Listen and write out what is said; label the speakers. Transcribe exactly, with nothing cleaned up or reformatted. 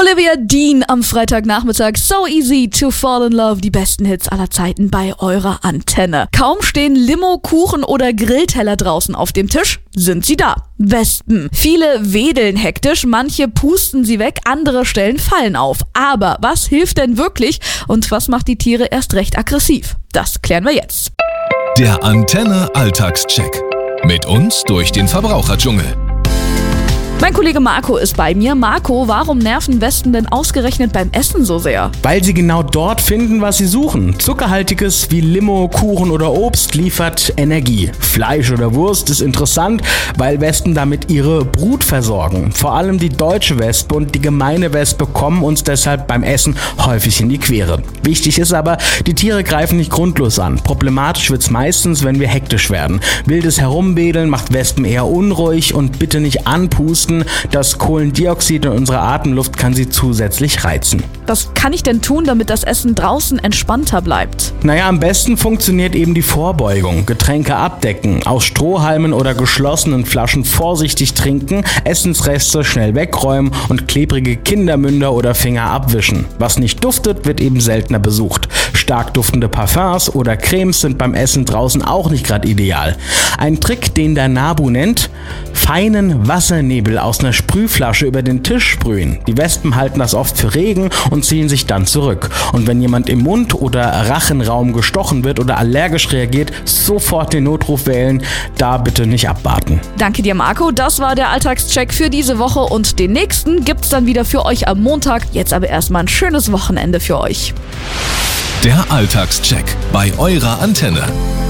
Speaker 1: Olivia Dean am Freitagnachmittag. So easy to fall in love. Die besten Hits aller Zeiten bei eurer Antenne. Kaum stehen Limo, Kuchen oder Grillteller draußen auf dem Tisch, sind sie da. Wespen. Viele wedeln hektisch, manche pusten sie weg, andere stellen Fallen auf. Aber was hilft denn wirklich und was macht die Tiere erst recht aggressiv? Das klären wir jetzt.
Speaker 2: Der Antenne Alltagscheck. Mit uns durch den Verbraucherdschungel.
Speaker 1: Mein Kollege Marco ist bei mir. Marco, warum nerven Wespen denn ausgerechnet beim Essen so sehr?
Speaker 3: Weil sie genau dort finden, was sie suchen. Zuckerhaltiges wie Limo, Kuchen oder Obst liefert Energie. Fleisch oder Wurst ist interessant, weil Wespen damit ihre Brut versorgen. Vor allem die deutsche Wespe und die gemeine Wespe kommen uns deshalb beim Essen häufig in die Quere. Wichtig ist aber, die Tiere greifen nicht grundlos an. Problematisch wird's meistens, wenn wir hektisch werden. Wildes Herumwedeln macht Wespen eher unruhig und bitte nicht anpusten. Das Kohlendioxid in unserer Atemluft kann sie zusätzlich reizen.
Speaker 1: Was kann ich denn tun, damit das Essen draußen entspannter bleibt?
Speaker 3: Naja, am besten funktioniert eben die Vorbeugung. Getränke abdecken, aus Strohhalmen oder geschlossenen Flaschen vorsichtig trinken, Essensreste schnell wegräumen und klebrige Kindermünder oder Finger abwischen. Was nicht duftet, wird eben seltener besucht. Stark duftende Parfums oder Cremes sind beim Essen draußen auch nicht gerade ideal. Ein Trick, den der Nabu nennt: feinen Wassernebel aus einer Sprühflasche über den Tisch sprühen. Die Wespen halten das oft für Regen und ziehen sich dann zurück. Und wenn jemand im Mund- oder Rachenraum gestochen wird oder allergisch reagiert, sofort den Notruf wählen, da bitte nicht abwarten.
Speaker 1: Danke dir, Marco. Das war der Alltagscheck für diese Woche und den nächsten gibt's dann wieder für euch am Montag. Jetzt aber erstmal ein schönes Wochenende für euch.
Speaker 2: Der Alltagscheck bei eurer Antenne.